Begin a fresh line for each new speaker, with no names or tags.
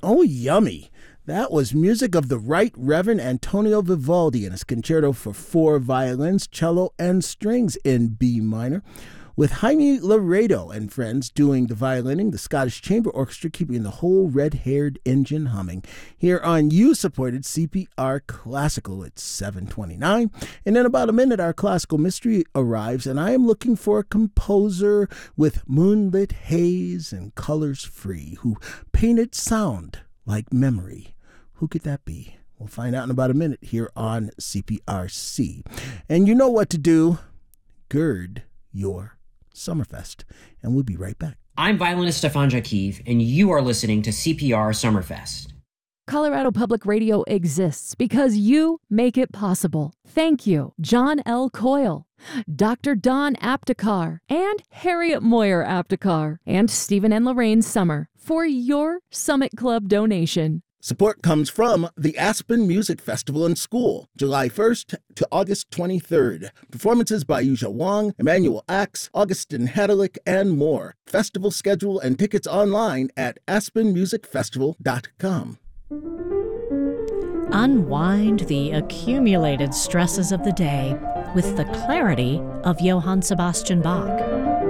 Oh, yummy. That was music of the Right Reverend Antonio Vivaldi in his concerto for 4 violins, cello, and strings in B minor, with Jaime Laredo and friends doing the violining, the Scottish Chamber Orchestra keeping the whole red-haired engine humming. Here on you-supported CPR Classical, it's 7:29, and in about a minute our classical mystery arrives, and I am looking for a composer with moonlit haze and colors free, who painted sound like memory. Who could that be? We'll find out in about a minute here on CPRC. And you know what to do. Gird your Summerfest. And we'll be right back.
I'm violinist Stefan Jakiv, and you are listening to CPR Summerfest.
Colorado Public Radio exists because you make it possible. Thank you, John L. Coyle, Dr. Don Aptekar, and Harriet Moyer Aptekar, and Stephen and Lorraine Summer for your Summit Club donation.
Support comes from the Aspen Music Festival and School, July 1st to August 23rd. Performances by Yuzha Wang, Emmanuel Axe, Augustin Hadalick, and more. Festival schedule and tickets online at aspenmusicfestival.com.
Unwind the accumulated stresses of the day with the clarity of Johann Sebastian Bach.